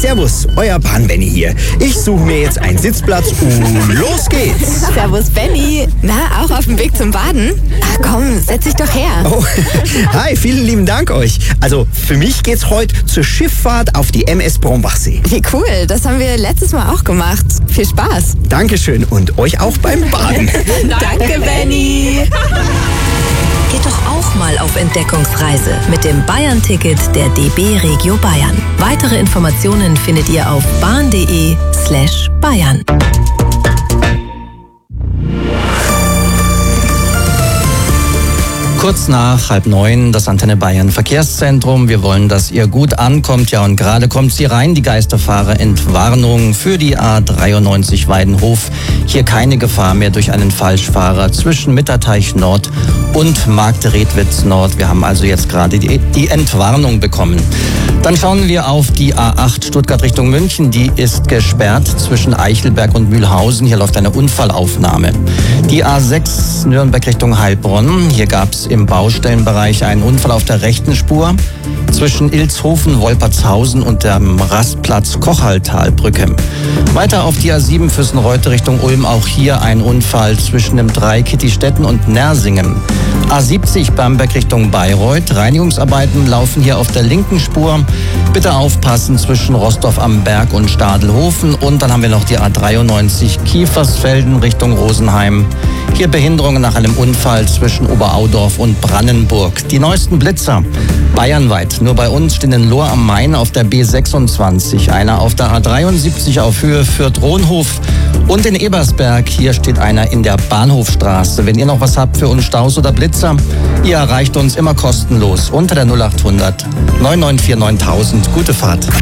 Servus, euer Bahn-Benny hier. Ich suche mir jetzt einen Sitzplatz und los geht's. Servus, Benny. Na, auch auf dem Weg zum Baden? Ach komm, setz dich doch her. Oh, hi, vielen lieben Dank euch. Also, für mich geht's heute zur Schifffahrt auf die MS Brombachsee. Wie cool, das haben wir letztes Mal auch gemacht. Viel Spaß. Dankeschön und euch auch beim Baden. Danke, Benny. Geht doch auch mal auf Entdeckungsreise mit dem Bayern-Ticket der DB Regio Bayern. Weitere Informationen findet ihr auf bahn.de/Bayern. Kurz nach 8:30 das Antenne Bayern Verkehrszentrum. Wir wollen, dass ihr gut ankommt. Ja, und gerade kommt sie rein, die Geisterfahrer-Entwarnung für die A93 Weidenhof. Hier keine Gefahr mehr durch einen Falschfahrer zwischen Mitterteich Nord und Marktredwitz Nord. Wir haben also jetzt gerade die Entwarnung bekommen. Dann schauen wir auf die A8 Stuttgart Richtung München. Die ist gesperrt zwischen Eichelberg und Mühlhausen. Hier läuft eine Unfallaufnahme. Die A6 Nürnberg Richtung Heilbronn. Hier gab es im Baustellenbereich einen Unfall auf der rechten Spur zwischen Ilshofen, Wolpertshausen und dem Rastplatz Kochaltalbrücke. Weiter auf die A7 Füssenreute Richtung Ulm. Auch hier ein Unfall zwischen dem Dreieck Kittistetten und Nersingen. A70 Bamberg Richtung Bayreuth. Reinigungsarbeiten laufen hier auf der linken Spur. Bitte aufpassen zwischen Rostorf am Berg und Stadelhofen. Und dann haben wir noch die A93 Kiefersfelden Richtung Rosenheim. Hier Behinderungen nach einem Unfall zwischen Oberaudorf und Brannenburg. Die neuesten Blitzer bayernweit. Nur bei uns stehen in Lohr am Main auf der B26, einer auf der A73 auf Höhe Fürth-Rohnhof und in Ebersberg. Hier steht einer in der Bahnhofstraße. Wenn ihr noch was habt für uns, Staus oder Blitzer, ihr erreicht uns immer kostenlos unter der 0800 994 9000. Gute Fahrt.